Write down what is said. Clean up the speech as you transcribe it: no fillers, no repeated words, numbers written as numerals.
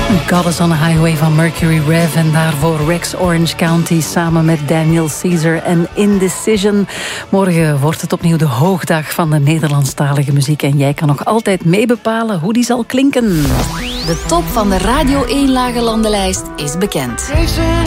Goddess on a Highway van Mercury Rev en daarvoor Rex Orange County samen met Daniel Caesar en Indecision. Morgen wordt het opnieuw de hoogdag van de Nederlandstalige muziek en jij kan nog altijd meebepalen hoe die zal klinken. De top van de Radio 1 Lage Landenlijst is bekend. Chasing